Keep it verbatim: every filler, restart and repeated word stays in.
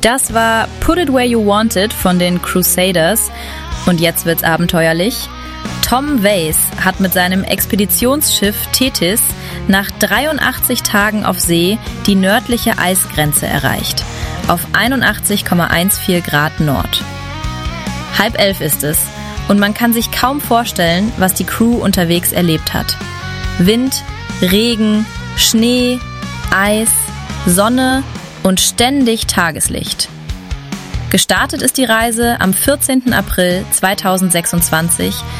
Das war Put It Where You Want It von den Crusaders. Und jetzt wird's abenteuerlich. Tom Waits hat mit seinem Expeditionsschiff Thetis nach dreiundachtzig Tagen auf See die nördliche Eisgrenze erreicht. Auf einundachtzig Komma vierzehn Grad Nord. Halb elf ist es und man kann sich kaum vorstellen, was die Crew unterwegs erlebt hat. Wind, Regen, Schnee, Eis, Sonne und ständig Tageslicht. Gestartet ist die Reise am vierzehnten April zweitausendsechsundzwanzig